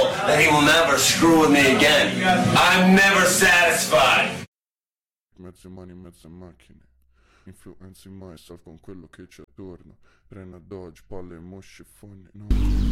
know that he will never screw with me again. I'm never satisfied. Mezze mani, mezze macchine. Influenzi mai, sal con quello che c'è attorno. Trena Dodge, palle, mosce, foglie, no.